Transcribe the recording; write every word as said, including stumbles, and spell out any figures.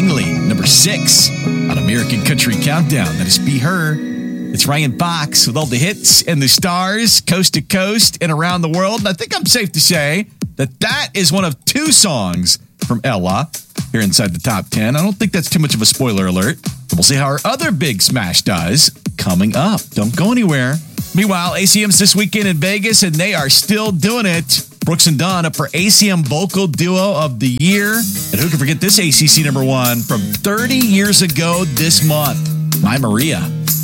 Langley, number six on American Country Countdown. That is Be Her. It's Ryan Fox with all the hits and the stars, coast to coast and around the world. And I think I'm safe to say that that is one of two songs from Ella here inside the top ten. I don't think that's too much of a spoiler alert. We'll see how our other big smash does coming up. Don't go anywhere. Meanwhile, A C M's this weekend in Vegas, and they are still doing it. Brooks and Dunn up for A C M Vocal Duo of the Year. And who can forget this A C C number one from thirty years ago this month? My Maria.